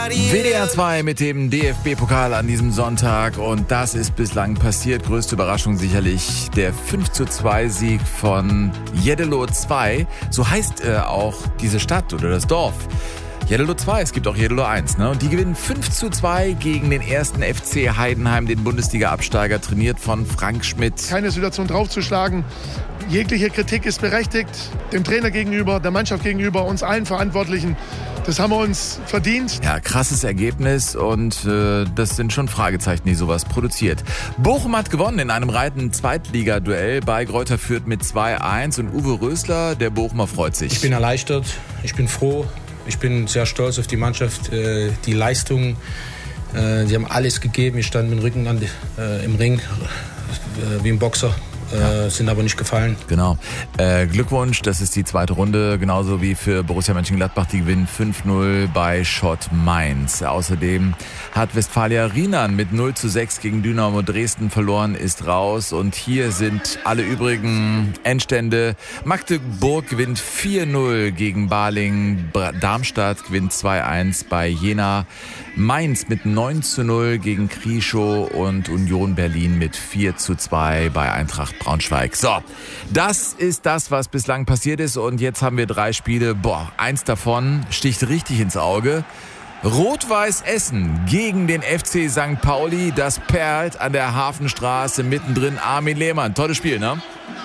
WDR 2 mit dem DFB-Pokal an diesem Sonntag und das ist bislang passiert. Größte Überraschung sicherlich der 5:2 Sieg von Jeddelo 2. So heißt auch diese Stadt oder das Dorf. Jeddelo 2, es gibt auch Jeddelo 1, ne? Und die gewinnen 5:2 gegen den ersten FC Heidenheim, den Bundesliga-Absteiger, trainiert von Frank Schmidt. Keine Situation draufzuschlagen. Jegliche Kritik ist berechtigt, dem Trainer gegenüber, der Mannschaft gegenüber, uns allen Verantwortlichen. Das haben wir uns verdient. Ja, krasses Ergebnis und das sind schon Fragezeichen, die sowas produziert. Bochum hat gewonnen in einem reinen Zweitligaduell bei Greuther Fürth mit 2:1 und Uwe Rösler, der Bochumer, freut sich. Ich bin erleichtert, ich bin froh, ich bin sehr stolz auf die Mannschaft, die Leistung. Sie haben alles gegeben, ich stand mit dem Rücken im Ring wie ein Boxer. Sind aber nicht gefallen. Genau. Glückwunsch, das ist die zweite Runde, genauso wie für Borussia Mönchengladbach. Die gewinnen 5:0 bei Schott Mainz. Außerdem hat Westfalia Riemann mit 0:6 gegen Dynamo Dresden verloren, ist raus. Und hier sind alle übrigen Endstände. Magdeburg gewinnt 4:0 gegen Baling. Darmstadt gewinnt 2:1 bei Jena. Mainz mit 9:0 gegen Krieschow und Union Berlin mit 4:2 bei Eintracht Braunschweig. So, das ist das, was bislang passiert ist und jetzt haben wir 3 Spiele. Eins davon sticht richtig ins Auge. Rot-Weiß Essen gegen den FC St. Pauli. Das perlt an der Hafenstraße mittendrin. Armin Lehmann, tolles Spiel, ne?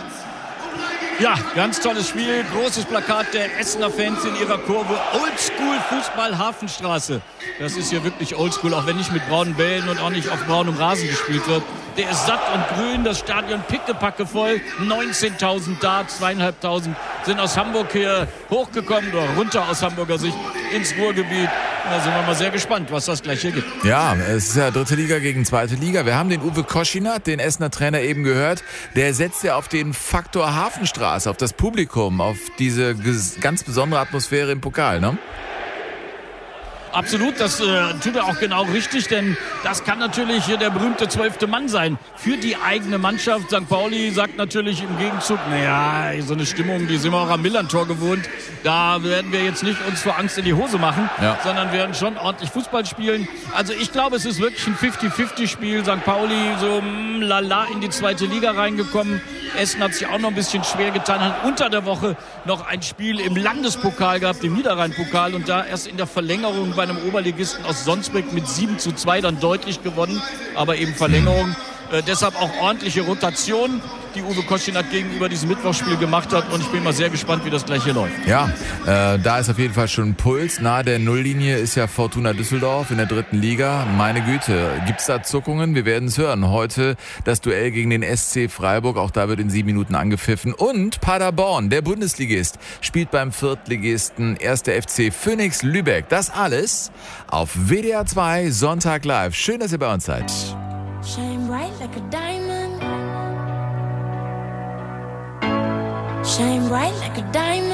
Ja, ganz tolles Spiel. Großes Plakat der Essener Fans in ihrer Kurve. Oldschool Fußball Hafenstraße. Das ist hier wirklich oldschool, auch wenn nicht mit braunen Bällen und auch nicht auf braunem Rasen gespielt wird. Der ist satt und grün, das Stadion pickepacke voll. 19.000 da, 2.500 sind aus Hamburg hier hochgekommen oder runter aus Hamburger Sicht ins Ruhrgebiet. Da sind wir mal sehr gespannt, was das gleich hier gibt. Ja, es ist ja dritte Liga gegen zweite Liga. Wir haben den Uwe Koschinat, den Essener Trainer, eben gehört. Der setzt ja auf den Faktor Hafenstraße, auf das Publikum, auf diese ganz besondere Atmosphäre im Pokal, ne? Absolut, das tut er auch genau richtig, denn das kann natürlich der berühmte 12. Mann sein für die eigene Mannschaft. St. Pauli sagt natürlich im Gegenzug, naja, so eine Stimmung, die sind wir auch am Millern-Tor gewohnt. Da werden wir jetzt nicht uns vor Angst in die Hose machen, sondern werden schon ordentlich Fußball spielen. Also ich glaube, es ist wirklich ein 50-50-Spiel. St. Pauli so lala in die zweite Liga reingekommen. Essen hat sich auch noch ein bisschen schwer getan, hat unter der Woche noch ein Spiel im Landespokal gehabt, im Niederrhein-Pokal, und da erst in der Verlängerung bei einem Oberligisten aus Sonsbeck mit 7:2 dann deutlich gewonnen, aber eben Verlängerung. Deshalb auch ordentliche Rotation, die Uwe Koschinat gegenüber diesem Mittwochsspiel gemacht hat, und ich bin mal sehr gespannt, wie das gleich hier läuft. Ja, da ist auf jeden Fall schon ein Puls. Nahe der Nulllinie ist ja Fortuna Düsseldorf in der dritten Liga. Meine Güte, gibt's da Zuckungen? Wir werden es hören. Heute das Duell gegen den SC Freiburg, auch da wird in 7 Minuten angepfiffen. Und Paderborn, der Bundesligist, spielt beim Viertligisten 1. FC Phoenix Lübeck. Das alles auf WDR 2 Sonntag live. Schön, dass ihr bei uns seid. Shine bright like a diamond. Shine bright like a diamond.